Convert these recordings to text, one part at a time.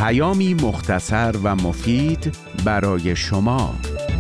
پیامی مختصر و مفید برای شما.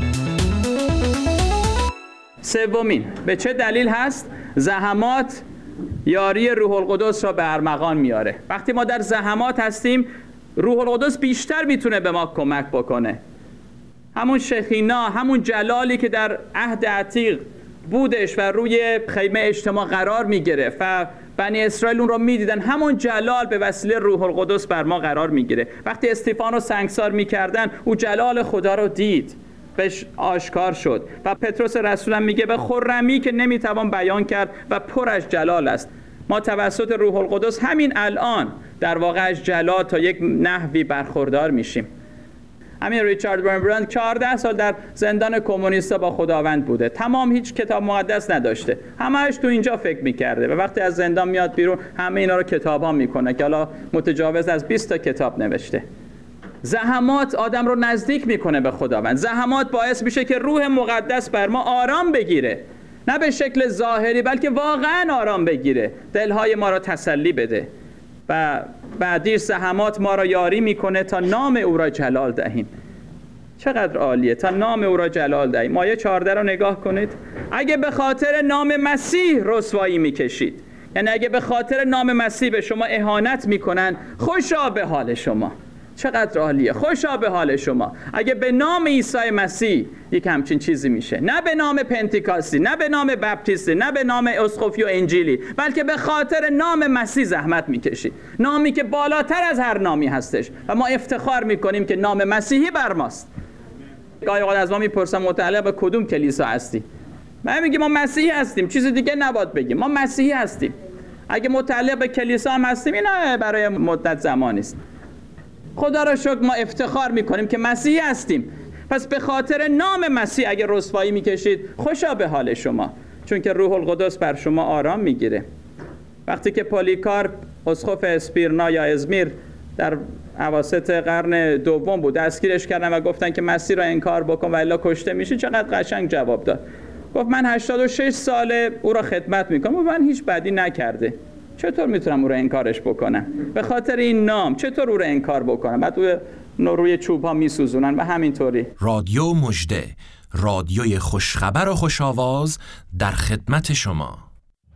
سومین، به چه دلیل هست زحمات یاری روح القدس را به ارمغان میاره؟ وقتی ما در زحمات هستیم روح القدس بیشتر میتونه به ما کمک بکنه. همون شخینا، همون جلالی که در عهد عتیق بودش و روی خیمه اجتماع قرار میگرفت و بنی اسرائیل اون رو میدیدن، همون جلال به وسیله روح القدس بر ما قرار میگیره. وقتی استیفان رو سنگسار میکردن او جلال خدا رو دید، بهش آشکار شد و پتروس رسول هم میگه به خرمی که نمیتوان بیان کرد و پر از جلال است. ما توسط روح القدس همین الان در واقع از جلال تا یک نحوی برخوردار میشیم. همین ریچارد برنبرند 14 سال در زندان کمونیستا با خداوند بوده، تمام هیچ کتاب مقدس نداشته، همه‌اش تو اینجا فکر میکرده و وقتی از زندان میاد بیرون همه اینا رو کتابا میکنه که حالا متجاوز از 20 تا کتاب نوشته. زحمات آدم رو نزدیک میکنه به خداوند. زحمات باعث میشه که روح مقدس بر ما آرام بگیره، نه به شکل ظاهری بلکه واقعا آرام بگیره، دلهای ما رو تسلی بده و بعدی زحمات ما را یاری میکنه تا نام او را جلال دهیم. چقدر عالیه، تا نام او را جلال دهیم. آیه 14 رو نگاه کنید. اگه به خاطر نام مسیح رسوایی میکشید، یعنی اگه به خاطر نام مسیح به شما اهانت میکنن، خوشا به حال شما. چقدر عالیه، خوشا به حال شما. اگه به نام عیسی مسیح یک همچین چیزی میشه، نه به نام پنتیکاستی، نه به نام بپتیستی، نه به نام اسقفی و انجیلی، بلکه به خاطر نام مسیح زحمت میکشید، نامی که بالاتر از هر نامی هستش و ما افتخار میکنیم که نام مسیحی بر ماست. گاهی اوقات از ما میپرسن متعلق به کدوم کلیسا هستی؟ من میگم ما مسیحی هستیم، چیز دیگه نباید بگیم، ما مسیحی هستیم. اگه متعلق به کلیسا هم هستیم اینا برای مدت زمانی است. خدا را شکر ما افتخار میکنیم که مسیحی هستیم. پس به خاطر نام مسیح اگه رسوایی میکشید، خوشا به حال شما، چون که روح القدس بر شما آرام میگیره. وقتی که پولیکارپ اسقف اسپیرنا یا ازمیر در اواسط قرن دوم بود، دستگیرش کردن و گفتن که مسیح را انکار بکن و الا کشته میشی، چقدر قشنگ جواب داد. گفت من 86 ساله او را خدمت میکنم و من هیچ بدی نکرده، چطور میتونم او رو انکارش بکنم؟ به خاطر این نام چطور او رو انکار بکنم؟ بعد روی چوب ها میسوزونن و همینطوری. رادیو مژده، رادیوی خوشخبر و خوش‌آواز در خدمت شما.